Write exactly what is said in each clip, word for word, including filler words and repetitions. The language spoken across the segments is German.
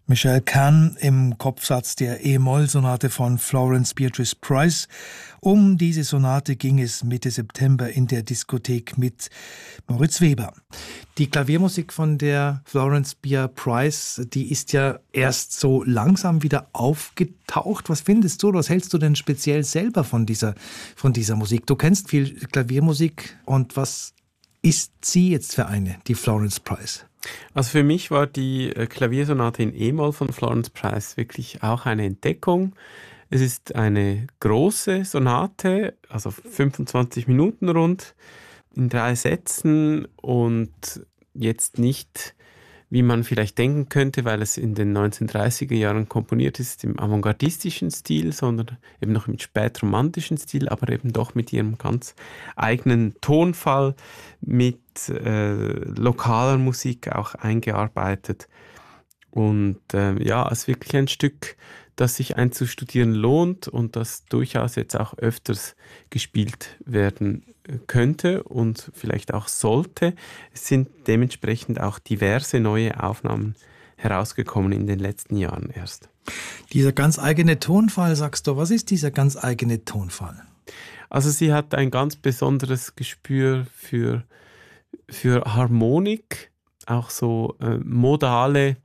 Michael Kahn im Kopfsatz der E-Moll-Sonate von Florence Beatrice Price. Um diese Sonate ging es Mitte September in der Diskothek mit Moritz Weber. Die Klaviermusik von der Florence Bea Price, die ist ja erst so langsam wieder aufgetaucht. Was findest du, was hältst du denn speziell selber von dieser, von dieser Musik? Du kennst viel Klaviermusik und was ist sie jetzt für eine, die Florence Price? Also für mich war die Klaviersonate in E-Moll von Florence Price wirklich auch eine Entdeckung. Es ist eine große Sonate, also fünfundzwanzig Minuten rund, in drei Sätzen und jetzt nicht, wie man vielleicht denken könnte, weil es in den neunzehnhundertdreißiger Jahren komponiert ist, im avantgardistischen Stil, sondern eben noch im spätromantischen Stil, aber eben doch mit ihrem ganz eigenen Tonfall, mit äh, lokaler Musik auch eingearbeitet. Und äh, ja, es ist wirklich ein Stück, das sich einzustudieren lohnt und das durchaus jetzt auch öfters gespielt werden könnte und vielleicht auch sollte. Es sind dementsprechend auch diverse neue Aufnahmen herausgekommen in den letzten Jahren erst. Dieser ganz eigene Tonfall, sagst du, was ist dieser ganz eigene Tonfall? Also sie hat ein ganz besonderes Gespür für, für Harmonik, auch so äh, modale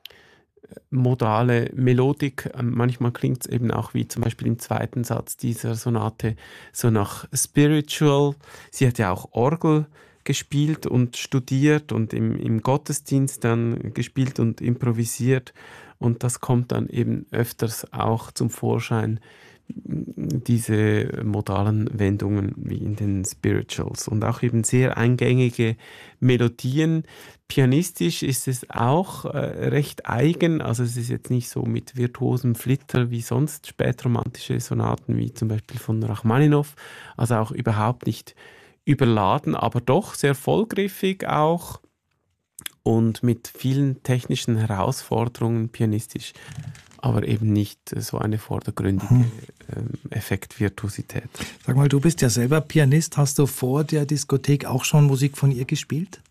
modale Melodik. Manchmal klingt es eben auch wie zum Beispiel im zweiten Satz dieser Sonate so nach Spiritual. Sie hat ja auch Orgel gespielt und studiert und im, im Gottesdienst dann gespielt und improvisiert. Und das kommt dann eben öfters auch zum Vorschein, diese modalen Wendungen wie in den Spirituals und auch eben sehr eingängige Melodien. Pianistisch ist es auch äh, recht eigen, also es ist jetzt nicht so mit virtuosem Flitter wie sonst spätromantische Sonaten wie zum Beispiel von Rachmaninow, also auch überhaupt nicht überladen, aber doch sehr vollgriffig auch und mit vielen technischen Herausforderungen pianistisch, aber eben nicht so eine vordergründige hm. ähm, Effektvirtuosität. Sag mal, du bist ja selber Pianist. Hast du vor der Diskothek auch schon Musik von ihr gespielt?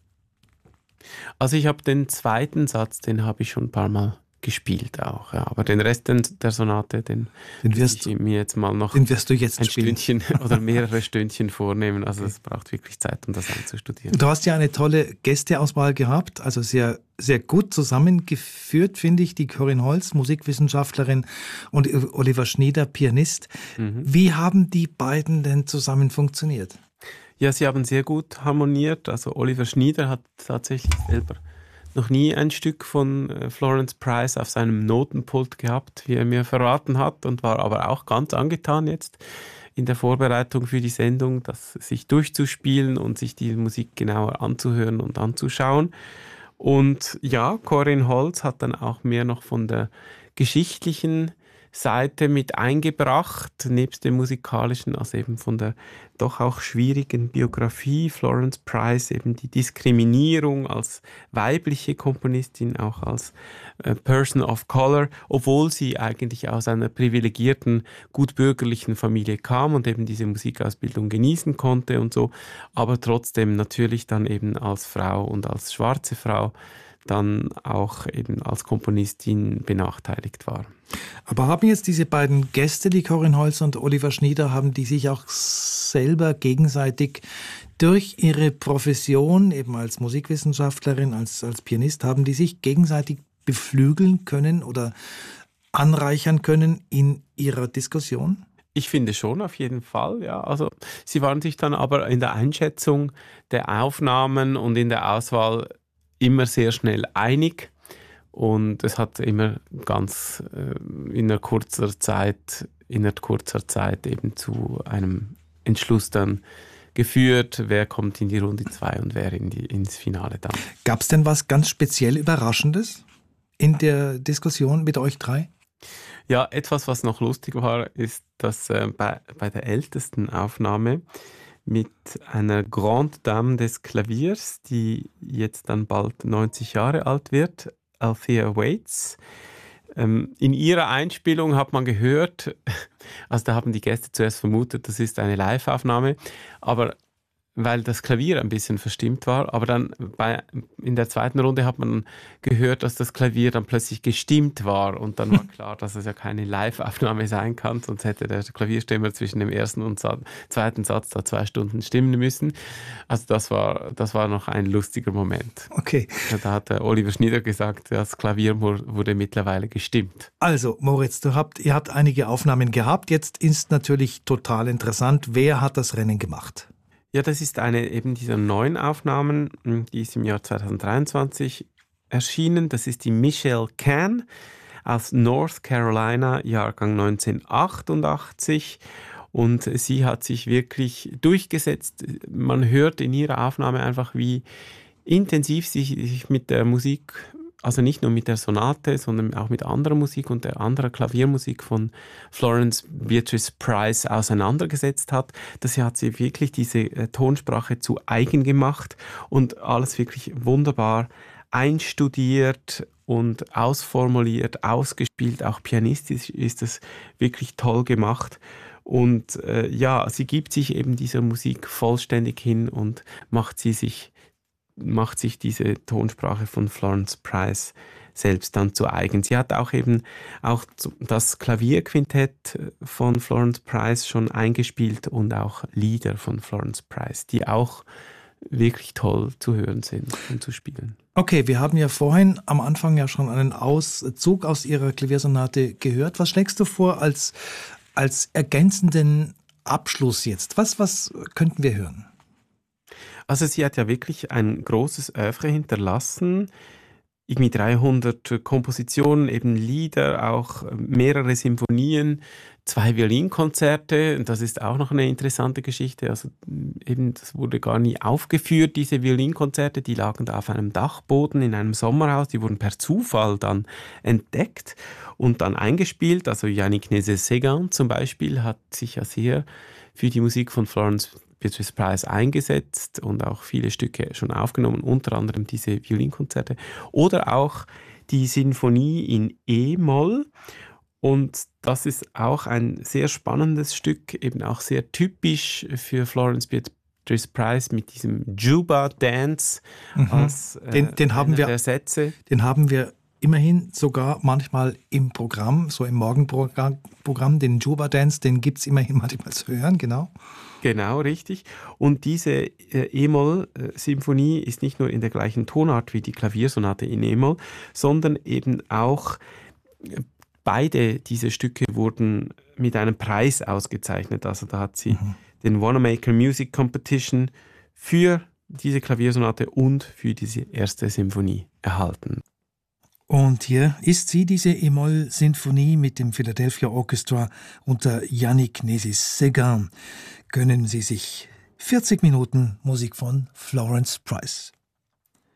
Also ich habe den zweiten Satz, den habe ich schon ein paar Mal gespielt auch, ja. Aber den Rest der Sonate, den, den wirst ich mir jetzt mal noch den wirst du jetzt ein spielen. Stündchen oder mehrere Stündchen vornehmen. Also es braucht wirklich Zeit, um das einzustudieren. Du hast ja eine tolle Gästeauswahl gehabt, also sehr, sehr gut zusammengeführt, finde ich, die Corinne Holz, Musikwissenschaftlerin, und Oliver Schnieder, Pianist. Mhm. Wie haben die beiden denn zusammen funktioniert? Ja, sie haben sehr gut harmoniert. Also Oliver Schnieder hat tatsächlich selber noch nie ein Stück von Florence Price auf seinem Notenpult gehabt, wie er mir verraten hat, und war aber auch ganz angetan jetzt in der Vorbereitung für die Sendung, das sich durchzuspielen und sich die Musik genauer anzuhören und anzuschauen. Und ja, Corinne Holz hat dann auch mehr noch von der geschichtlichen Seite mit eingebracht, nebst dem musikalischen, also eben von der doch auch schwierigen Biografie Florence Price, eben die Diskriminierung als weibliche Komponistin, auch als äh, Person of Color, obwohl sie eigentlich aus einer privilegierten, gutbürgerlichen Familie kam und eben diese Musikausbildung genießen konnte und so, aber trotzdem natürlich dann eben als Frau und als schwarze Frau dann auch eben als Komponistin benachteiligt war. Aber haben jetzt diese beiden Gäste, die Corinne Holz und Oliver Schnieder, haben die sich auch selber gegenseitig durch ihre Profession, eben als Musikwissenschaftlerin, als, als Pianist, haben die sich gegenseitig beflügeln können oder anreichern können in ihrer Diskussion? Ich finde schon, auf jeden Fall, ja. Also sie waren sich dann aber in der Einschätzung der Aufnahmen und in der Auswahl immer sehr schnell einig. Und es hat immer ganz äh, in einer kurzer Zeit, in einer kurzer Zeit eben zu einem Entschluss dann geführt, wer kommt in die Runde zwei und wer in die, ins Finale dann. Gab es denn was ganz speziell Überraschendes in der Diskussion mit euch drei? Ja, etwas, was noch lustig war, ist, dass äh, bei, bei der ältesten Aufnahme mit einer Grande Dame des Klaviers, die jetzt dann bald neunzig Jahre alt wird, Althea Waits. Ähm, in ihrer Einspielung hat man gehört, also da haben die Gäste zuerst vermutet, das ist eine Live-Aufnahme, aber weil das Klavier ein bisschen verstimmt war. Aber dann bei, in der zweiten Runde hat man gehört, dass das Klavier dann plötzlich gestimmt war. Und dann war klar, dass es ja keine Live-Aufnahme sein kann, sonst hätte der Klavierstimmer zwischen dem ersten und Sa- zweiten Satz da zwei Stunden stimmen müssen. Also das war, das war noch ein lustiger Moment. Okay. Da hat der Oliver Schnieder gesagt, das Klavier wurde mittlerweile gestimmt. Also Moritz, du habt, ihr habt einige Aufnahmen gehabt. Jetzt ist natürlich total interessant, wer hat das Rennen gemacht? Ja, das ist eine eben dieser neuen Aufnahmen, die ist im Jahr zwanzig dreiundzwanzig erschienen. Das ist die Michelle Cann aus North Carolina, Jahrgang neunzehnhundertachtundachtzig. Und sie hat sich wirklich durchgesetzt. Man hört in ihrer Aufnahme einfach, wie intensiv sie sich mit der Musik, also nicht nur mit der Sonate, sondern auch mit anderer Musik und der anderen Klaviermusik von Florence Beatrice Price auseinandergesetzt hat. Das hat sie wirklich diese äh, Tonsprache zu eigen gemacht und alles wirklich wunderbar einstudiert und ausformuliert, ausgespielt. Auch pianistisch ist das wirklich toll gemacht. Und äh, ja, sie gibt sich eben dieser Musik vollständig hin und macht sie sich macht sich diese Tonsprache von Florence Price selbst dann zu eigen. Sie hat auch eben auch das Klavierquintett von Florence Price schon eingespielt und auch Lieder von Florence Price, die auch wirklich toll zu hören sind und zu spielen. Okay, wir haben ja vorhin am Anfang ja schon einen Auszug aus Ihrer Klaviersonate gehört. Was schlägst du vor als, als ergänzenden Abschluss jetzt? Was, was könnten wir hören? Also sie hat ja wirklich ein großes Oeuvre hinterlassen, irgendwie dreihundert Kompositionen, eben Lieder, auch mehrere Symphonien, zwei Violinkonzerte, und das ist auch noch eine interessante Geschichte, also eben das wurde gar nie aufgeführt, diese Violinkonzerte, die lagen da auf einem Dachboden in einem Sommerhaus, die wurden per Zufall dann entdeckt und dann eingespielt, also Yannick Nézet-Séguin zum Beispiel hat sich ja sehr für die Musik von Florence Beatrice Price eingesetzt und auch viele Stücke schon aufgenommen, unter anderem diese Violinkonzerte oder auch die Sinfonie in E-Moll. Und das ist auch ein sehr spannendes Stück, eben auch sehr typisch für Florence Beatrice Price mit diesem Juba Dance mhm. als äh, den, den haben wir, der Sätze. Den haben wir immerhin sogar manchmal im Programm, so im Morgenprogramm, Programm, den Juba Dance, den gibt es immerhin manchmal zu hören, genau. Genau, richtig. Und diese äh, E-Moll-Symphonie ist nicht nur in der gleichen Tonart wie die Klaviersonate in E-Moll, sondern eben auch äh, beide diese Stücke wurden mit einem Preis ausgezeichnet. Also da hat sie mhm. den Wanamaker Music Competition für diese Klaviersonate und für diese erste Symphonie erhalten. Und hier ist sie, diese E-Moll-Sinfonie mit dem Philadelphia Orchestra unter Yannick Nézet-Séguin. Gönnen Sie sich vierzig Minuten Musik von Florence Price.